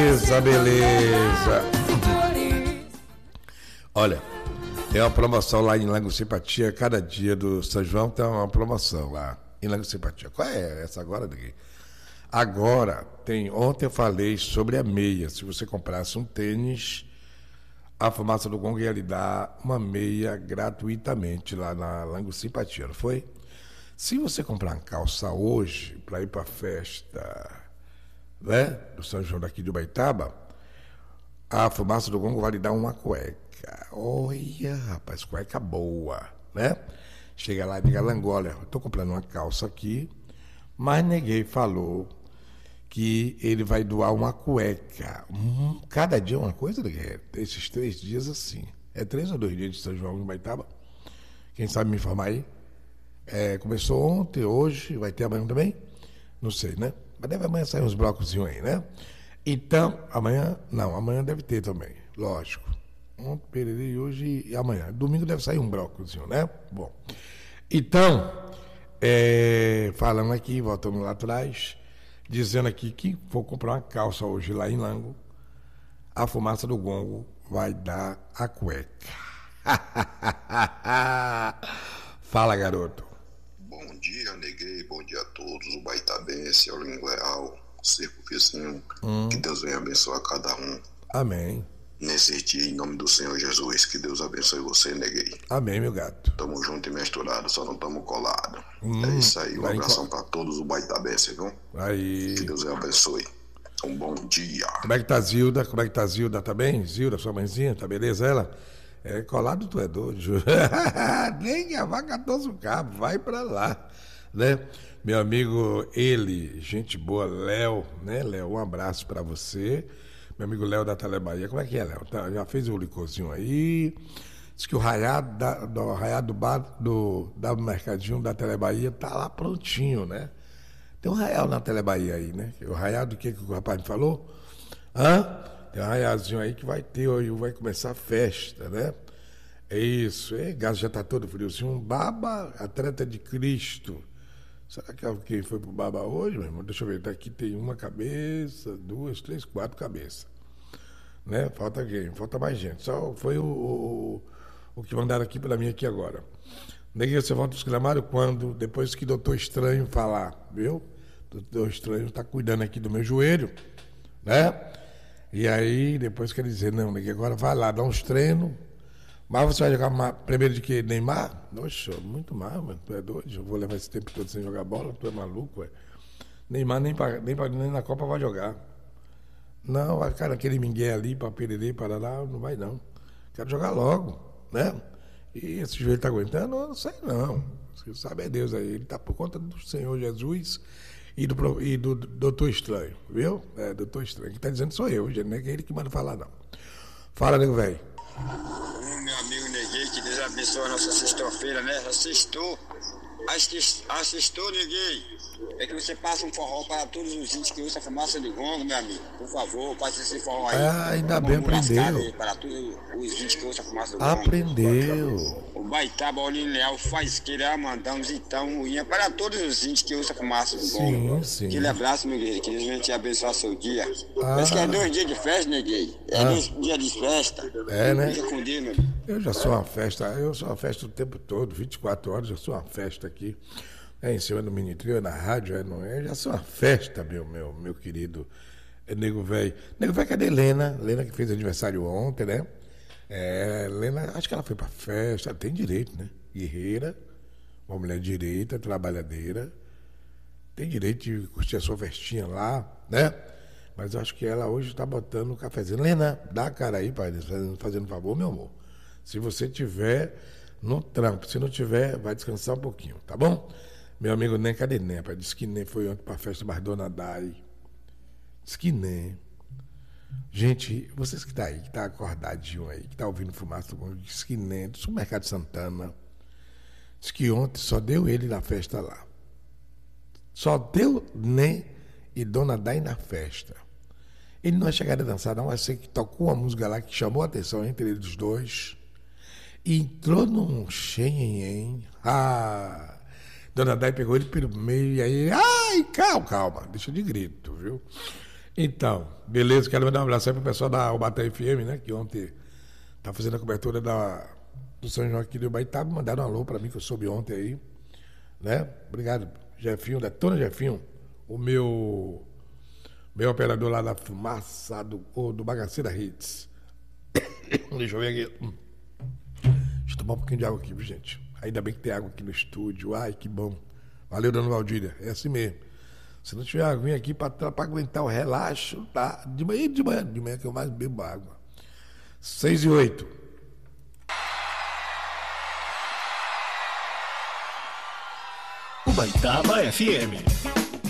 Beleza. Olha, tem uma promoção lá em Lago Simpatia. Cada dia do São João tem uma promoção lá em Lago Simpatia. Qual é essa agora, Neguinho? Agora, ontem eu falei sobre a meia. Se você comprasse um tênis, a Farmácia do Gongo ia lhe dar uma meia gratuitamente lá na Lago Simpatia, não foi? Se você comprar uma calça hoje para ir para a festa, né, do São João daqui de Ubaitaba, a Farmácia do Gongo vai lhe dar uma cueca. Olha, rapaz, cueca boa, né? Chega lá e diga, Langola, eu estou comprando uma calça aqui, mas Neguei falou que ele vai doar uma cueca. Cada dia uma coisa, Neguei? Esses 3 dias assim. É 3 ou 2 dias de São João em Ubaitaba? Quem sabe me informar aí? Começou ontem, hoje, vai ter amanhã também? Não sei, né? Mas deve amanhã sair uns blocozinhos aí, né? Então, amanhã deve ter também, lógico. Ontem, pererei, hoje e amanhã. Domingo deve sair um blocozinho, né? Bom. Então, falando aqui, voltando lá atrás, dizendo aqui que vou comprar uma calça hoje lá em Lango, a Farmácia do Gongo vai dar a cueca. Fala, garoto. Bom dia, Neguei, bom dia a todos, o Baitabense, o Linho Leal, o Circo Vizinho, que Deus venha abençoar cada um. Amém. Nesse dia, em nome do Senhor Jesus, que Deus abençoe você, Neguei. Amém, meu gato. Tamo junto e misturado, só não tamo colado. É isso aí, um abração pra todos, o Baitabense, viu? Aí. Que Deus abençoe. Um bom dia. Como é que tá Zilda? Tá bem? Zilda, sua mãezinha, tá beleza ela? Colado tu é doido. Nem a vaca 14 cabos, vai pra lá, né? Meu amigo, gente boa, Léo, né, Léo? Um abraço pra você. Meu amigo Léo da Telebahia. Como é que é, Léo? Já fez o licorzinho aí? Diz que o raiado do bar da Mercadinho da Telebahia tá lá prontinho, né? Tem um raiado na Telebahia aí, né? O raiado do que o rapaz me falou? Tem um raiadozinho aí que vai ter, hoje vai começar a festa, né? É isso. Gás já tá todo friozinho. Baba, atleta de Cristo. Será que alguém foi pro Baba hoje, meu irmão? Deixa eu ver. Daqui tem uma cabeça, 2, 3, 4 cabeças. Né? Falta quem? Falta mais gente. Só foi o que mandaram aqui para mim aqui agora. Neguinho, você volta os Gramados quando? Depois que Doutor Estranho falar, viu? Doutor Estranho está cuidando aqui do meu joelho, né? E aí, depois quer dizer, não, Neguinho, agora vai lá, dá uns treinos. Mas você vai jogar primeiro de que? Neymar? Nossa, muito mais, mano. Tu é doido? Eu vou levar esse tempo todo sem jogar bola? Tu é maluco, ué? Neymar nem na Copa vai jogar. Não, vai ficar naquele mingué ali, para perder, para lá, não vai não. Quero jogar logo, né? E esse joelho está aguentando? Eu não sei não. Você sabe é Deus aí. Ele está por conta do Senhor Jesus e do Doutor Estranho, viu? Doutor Estranho. Quem está dizendo sou eu, gente. Não é ele que manda falar, não. Fala, nego velho. Meu amigo Neguei, que Deus abençoe a nossa sexta-feira, né? Assistou, Neguei. É que você passa um forró para todos os índios que usam a Farmácia do Gongo, meu amigo. Por favor, passe esse forró aí. Ainda bem, aprendeu. Para todos os índios que usam a Farmácia do Gongo. Aprendeu. O Baitaba, o Linho Leal, Faisqueira, Amandão, Zitão, Uinha, para todos os índios que usam a Farmácia do Gongo. Sim. Aquele abraço, meu guerreiro. Que Deus venha te abençoar seu dia. Parece que é 2 dias de festa, Neguei. 2 dias de festa. Né? Fica com Deus, meu. Eu já sou uma festa o tempo todo, 24 horas, eu sou uma festa aqui. Em cima do Mini Trio, na rádio, eu já sou uma festa, meu querido Nego Velho. Nego Velho, cadê Lena? Lena que fez aniversário ontem, né? Lena, acho que ela foi pra festa, ela tem direito, né? Guerreira, uma mulher direita, trabalhadeira, tem direito de curtir a sua festinha lá, né? Mas eu acho que ela hoje tá botando um cafezinho. Lena, dá a cara aí, pai, fazendo favor, meu amor. Se você tiver no trampo, se não tiver, vai descansar um pouquinho, tá bom? Meu amigo Nem, cadê Nem? Disse que Nem foi ontem pra festa mais Dona Dai. Diz que Nem. Gente, vocês que tá aí, que tá acordadinho aí, que tá ouvindo fumaça do Gongo, diz que Nem, do Supermercado Santana. Diz que ontem só deu ele na festa lá. Só deu Nem e Dona Dai na festa. Ele não vai chegar a dançar, não. Vai ser que tocou uma música lá que chamou a atenção entre eles dois. E entrou num xenhen. Dona Dai pegou ele pelo meio e aí, ai, calma, deixa de grito, viu? Então, beleza, quero mandar um abraço aí pro pessoal da Ubata FM, né? Que ontem tá fazendo a cobertura do São João aqui do Ubaitaba. Mandaram um alô pra mim, que eu soube ontem aí, né? Obrigado, Jefinho, da Tona Jefinho, o meu operador lá da fumaça do Bagaceira Hits. Deixa eu ver aqui. Deixa eu tomar um pouquinho de água aqui, viu, gente? Ainda bem que tem água aqui no estúdio. Ai, que bom. Valeu, dona Valdíria. É assim mesmo. Se não tiver água aqui para aguentar o relaxo, tá? De manhã que eu mais bebo água. 6:08. Ubaitaba FM.